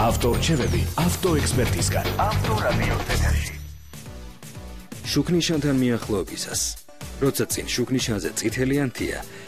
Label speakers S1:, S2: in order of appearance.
S1: ავტორჩევები ავტოექსპერტისგან. ავტორადიო ეთერში.
S2: შუქნიშანთან მიახლოებისას. როცა წინ შუქნიშანზე წითელი ანთია,